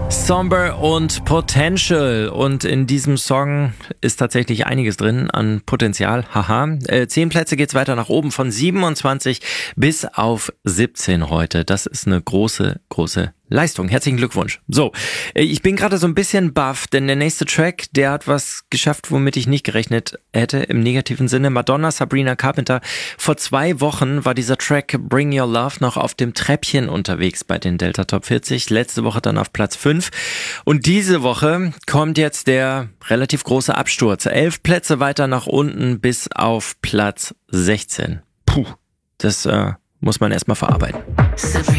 Somber und Potential. Und in diesem Song ist tatsächlich einiges drin an Potenzial. Haha. 10 Plätze geht's weiter nach oben von 27 bis auf 17 heute. Das ist eine große Leistung. Herzlichen Glückwunsch. So, ich bin gerade so ein bisschen baff, denn der nächste Track, der hat was geschafft, womit ich nicht gerechnet hätte, im negativen Sinne. Madonna, Sabrina Carpenter. Vor 2 Wochen war dieser Track Bring Your Love noch auf dem Treppchen unterwegs bei den Delta Top 40. Letzte Woche dann auf Platz 5. Und diese Woche kommt jetzt der relativ große Absturz. 11 Plätze weiter nach unten bis auf Platz 16. Puh, das muss man erstmal verarbeiten. Sabrina.